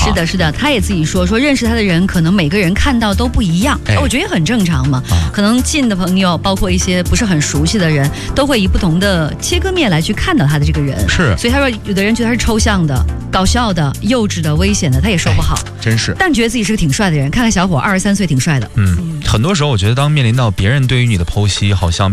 是的，是的，他也自己说认识他的人，可能每个人看到都不一样，我觉得也很正常嘛。可能近的朋友，包括一些不是很熟悉的人，都会以不同的切割面来去看到他的这个人。 是， 所以他说，有的人觉得他是抽象的、搞笑的、幼稚的、危险的，他也说不好。 真是， 但觉得自己是个挺帅的人，看看小伙23岁挺帅的。 很多时候我觉得，当面临到别人对于你的剖析，好像